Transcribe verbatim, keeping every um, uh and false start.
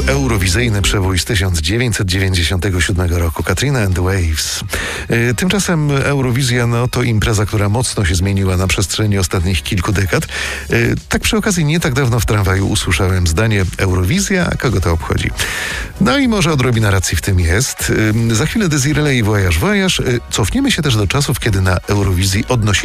eurowizyjny przebój z tysiąc dziewięćset dziewięćdziesiątego siódmego roku. Katrina and the Waves. Tymczasem Eurowizja no, to impreza, która mocno się zmieniła na przestrzeni ostatnich kilku dekad. Tak przy okazji nie tak dawno w tramwaju usłyszałem zdanie: Eurowizja, a kogo to obchodzi? No i może odrobina racji w tym jest. Za chwilę Desiree i Voyage Voyage. Cofniemy się też do czasów, kiedy na Eurowizji odnosili